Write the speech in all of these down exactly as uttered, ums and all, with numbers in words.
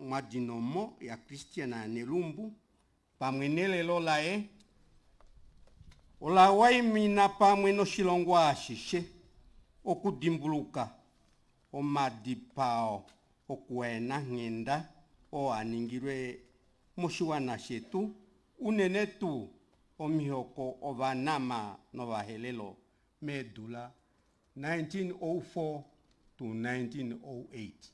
Mwadinomo ya Christiana Nelumbu pamwenele lolae ola waimina pamwe no shilongwa ashishe okudimbuluka omadipao okuena ngenda o aningirwe moshiwana shetu unene tu omihoko ovanama novahelelo medula nineteen oh four to nineteen oh eight.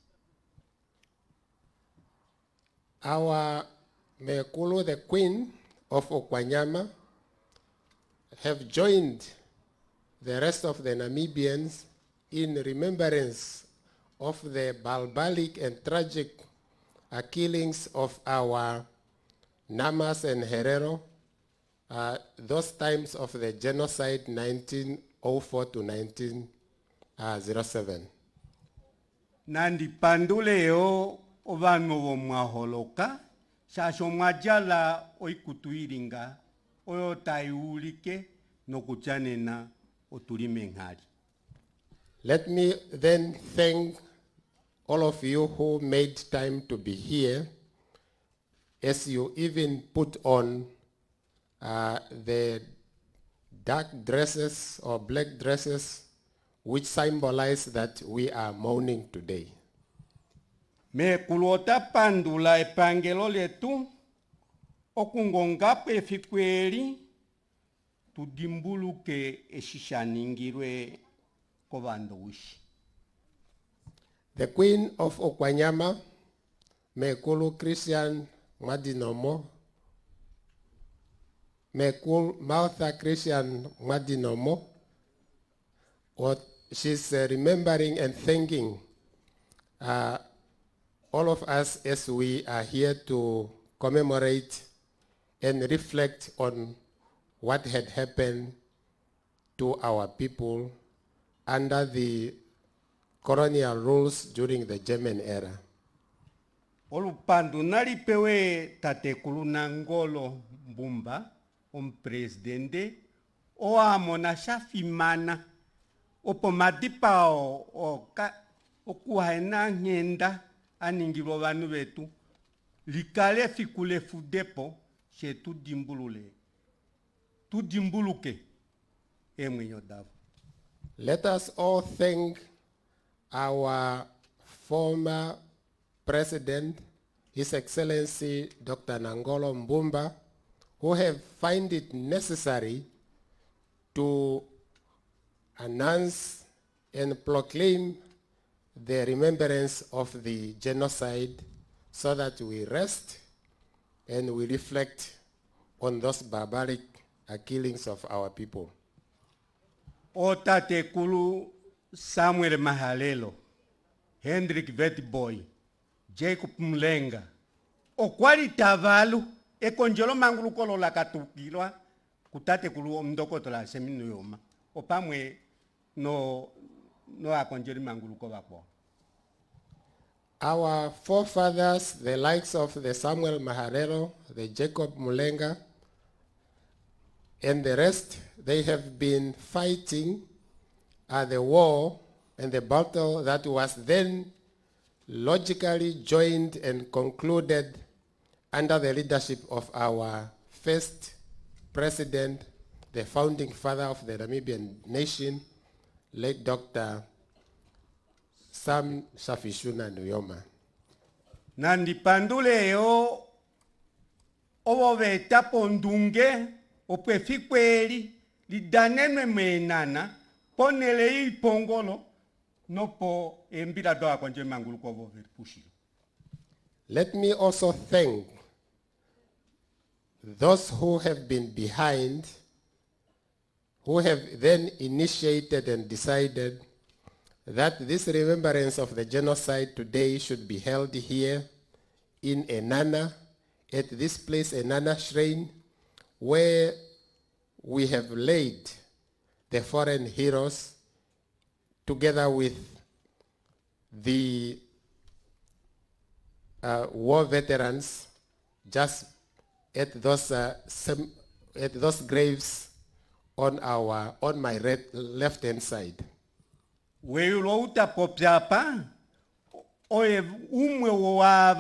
Our Mekulu, the Queen of Okwanyama, have joined the rest of the Namibians in remembrance of the barbaric and tragic uh, killings of our Namas and Herero, uh, those times of the genocide nineteen oh four to nineteen oh seven. Nandi panduleo ovano vomwaholoka, shasho mwajala oikutuiringa, oyo taiulike nokuchanena otulimengari. Let me then thank all of you who made time to be here, as you even put on uh, the dark dresses or black dresses which symbolize that we are mourning today. Me kulota pandula epangelo letu okungongape efikweli tudimbuluke eshishaningirwe kovandowishi. The Queen of Okwanyama, Mekulu Christian Mwadinomo, Mekulu Martha Christian Mwadinomo, what she's uh, remembering and thanking uh, all of us as we are here to commemorate and reflect on what had happened to our people under the colonial rules during the German era. Olupandu nalipewe tatekulu Nangolo Mbumba, om presidente, o amona shafimana, opo madipao o ka okuhaena ngenda aningiro vanu vetu, likale fikule fudepo, she tu dimbulule. Tu dimbuluke, emwe yodavu. Let us all thank our former President, His Excellency Doctor Nangolo Mbumba, who have find it necessary to announce and proclaim the remembrance of the genocide so that we rest and we reflect on those barbaric uh, killings of our people. Otate kulu Samuel Mahalelo, Hendrik Vetboy, Jacob Mlenga, okwali tavalu ekonjolo mangulu kolo la katukilwa kutate kulu omdokotola seminu yoma opamwe no no akonjeli mangulu ko bakbo. Our forefathers, the likes of the Samuel Mahalelo, the Jacob Mlenga, and the rest, they have been fighting uh, the war and the battle that was then logically joined and concluded under the leadership of our first president, the founding father of the Namibian nation, late Doctor Sam Shafishuna Nujoma. Nandi panduleo owo veta pondunge opefikweli lidanenwe menana ponele ipongolo nopo embira doa konje mangulu ko pushilo. Let me also thank those who have been behind, who have then initiated and decided that this remembrance of the genocide today should be held here in Enana, at this place, Enana Shrine, where we have laid the foreign heroes together with the uh, war veterans, just at those uh, sem at those graves on our on my right, left hand side. We ulo uta popjapa oye umwe wa